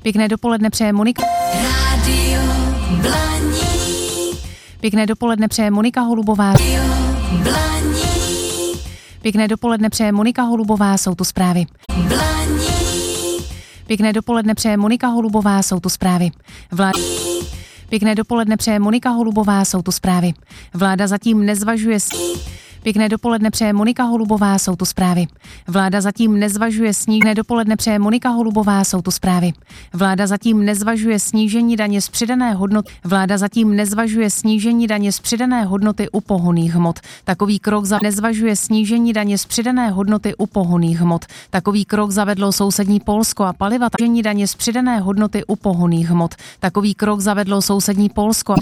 Pěkné dopoledne přeje Monika. Rádio Blaník. Pěkné dopoledne přeje Monika Holubová. Rádio Blaník. Pěkné dopoledne přeje Monika Holubová, jsou tu zprávy. Blaník. Pěkné dopoledne přeje Monika Holubová, jsou tu zprávy. Pěkné dopoledne přeje Monika Holubová, jsou tu zprávy. Vláda zatím nezvažuje Pěkné dopoledne přeje Monika Holubová, jsou tu zprávy. Vláda zatím nezvažuje snížení. Dopoledne přeje Monika Holubová, jsou tu zprávy. Vláda zatím nezvažuje snížení daně z přidané hodnoty. Vláda zatím nezvažuje snížení daně z přidané hodnoty u pohonných hmot. Takový krok nezvažuje snížení daně z přidané hodnoty u pohonných hmot. Takový krok zavedlo sousední Polsko a paliva. Snížení daně z přidané hodnoty u pohonných hmot. Takový krok zavedlo sousední Polsko.